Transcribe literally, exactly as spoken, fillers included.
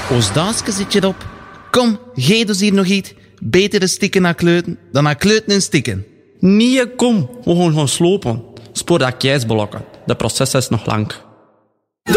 Ons daasje zit je op. Kom, geef ons hier nog iets. Beter een stikken naar kleuten dan naar kleuten en stikken. Nee, kom. We gaan gaan slopen. Spoor dat keisblokken. De proces is nog lang.